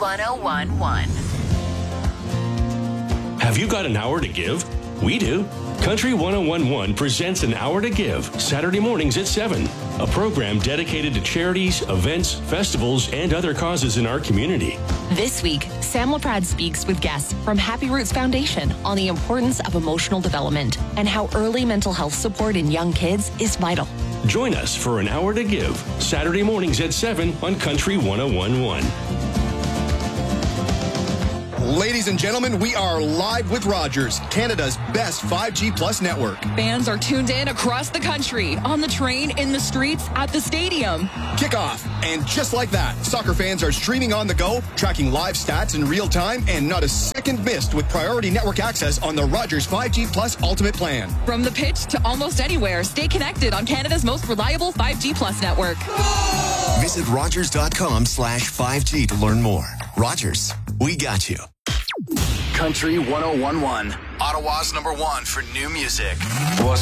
1011. Have you got an hour to give? We do. Country 1011 presents An Hour to Give, Saturday mornings at 7. A program dedicated to charities, events, festivals, and other causes in our community. This week, Sam LaPrade speaks with guests from Happy Roots Foundation on the importance of emotional development and how early mental health support in young kids is vital. Join us for An Hour to Give, Saturday mornings at 7 on Country 1011. Ladies and gentlemen, we are live with Rogers, Canada's best 5G Plus network. Fans are tuned in across the country, on the train, in the streets, at the stadium. Kickoff. And just like that, soccer fans are streaming on the go, tracking live stats in real time, and not a second missed with priority network access on the Rogers 5G Plus Ultimate Plan. From the pitch to almost anywhere, stay connected on Canada's most reliable 5G Plus network. Visit Rogers.com/5G to learn more. Rogers, we got you. Country 1011, Ottawa's #1 for new music.